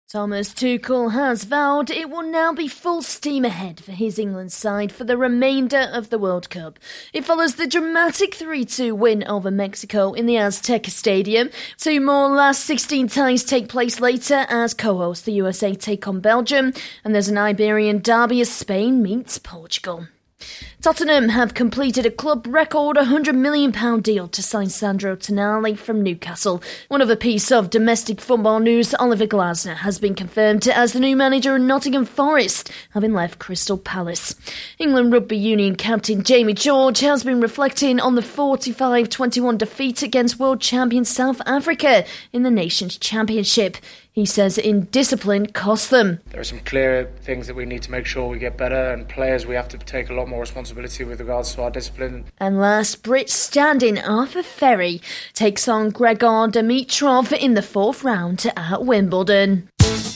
Thomas Tuchel has vowed it will now be full steam ahead for his England side for the remainder of the World Cup. It follows the dramatic 3-2 win over Mexico in the Azteca Stadium. Two more last 16 ties take place later as co-hosts the USA take on Belgium, and there's an Iberian derby as Spain meets Portugal. Tottenham have completed a club record £100 million deal to sign Sandro Tonali from Newcastle. One other piece of domestic football news, Oliver Glasner has been confirmed as the new manager of Nottingham Forest, having left Crystal Palace. England Rugby Union captain Jamie George has been reflecting on the 45-21 defeat against world champion South Africa in the Nations Championship. He says indiscipline cost them. There are some clear things that we need to make sure we get better, and players we have to take a lot more responsibility with regards to our discipline. And last, Brit stand-in Arthur Ferry takes on Gregor Dimitrov in the fourth round at Wimbledon.